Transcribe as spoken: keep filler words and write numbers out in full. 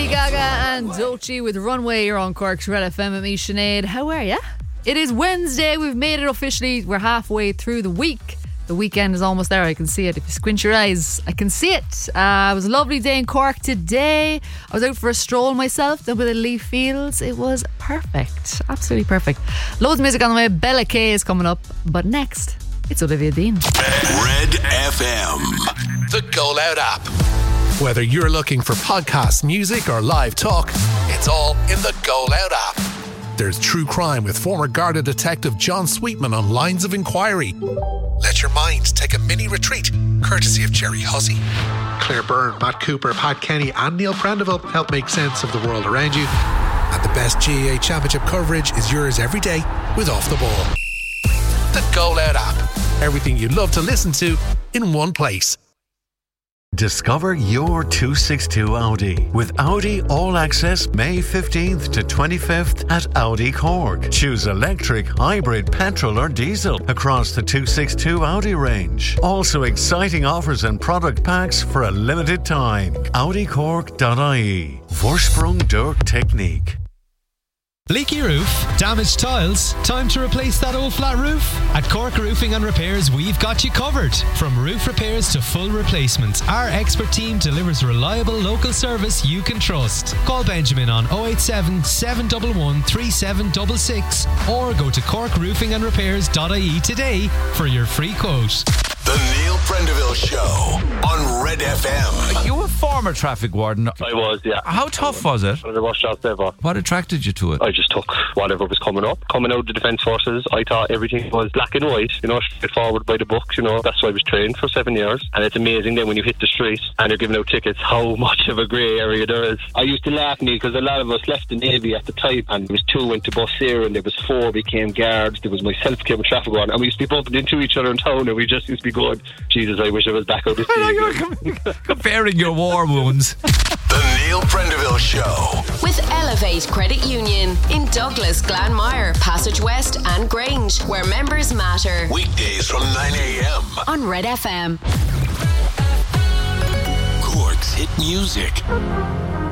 Gaga and Doechii with Runway. You're on Cork's Red F M with me, Sinead. How are ya? It is Wednesday. We've made it officially. We're halfway through the week. The weekend is almost there. I can see it. If you squint your eyes, I can see it. Uh, it was a lovely day in Cork today. I was out for a stroll myself down by the Leaf Fields. It was perfect. Absolutely perfect. Loads of music on the way. Bella K is coming up. But next, it's Olivia Dean. Red F M. The Go Loud app. Whether you're looking for podcasts, music or live talk, it's all in the Go Loud app. There's true crime with former Garda detective John Sweetman on Lines of Inquiry. Let your mind take a mini retreat, courtesy of Jerry Hussey. Claire Byrne, Matt Cooper, Pat Kenny and Neil Prendeville help make sense of the world around you. And the best G A A Championship coverage is yours every day with Off the Ball. The Go Loud app. Everything you love to listen to in one place. Discover your two sixty-two Audi with Audi All Access May fifteenth to twenty-fifth at Audi Cork. Choose electric, hybrid, petrol or diesel across the two sixty-two Audi range. Also exciting offers and product packs for a limited time. Audi Cork dot I E. Vorsprung durch Technik. Leaky roof? Damaged tiles? Time to replace that old flat roof? At Cork Roofing and Repairs, we've got you covered. From roof repairs to full replacements, our expert team delivers reliable local service you can trust. Call Benjamin on oh eight seven, seven one one, three seven six six or go to cork roofing and repairs dot I E today for your free quote. The Neil Prendeville Show on Red F M. You were former traffic warden. I was, yeah. How tough was it? One of the worst jobs ever. What attracted you to it? I just took whatever was coming up. Coming out of the Defence Forces, I thought everything was black and white, you know, straightforward by the books, you know. That's why I was trained for seven years. And it's amazing then when you hit the street and you're giving out tickets, how much of a grey area there is. I used to laugh, Neil, because a lot of us left the Navy at the time, and there was two went to Bosseer, and there was four became guards. There was myself became a traffic warden, and we used to be bumping into each other in town, and we just used to be going, Jesus, I wish I was back out this You're comparing your war wounds. The Neil Prendeville Show. With Elevate Credit Union in Douglas, Glanmire, Passage West and Grange, where members matter. Weekdays from nine a.m. on Red F M. Cork's hit music.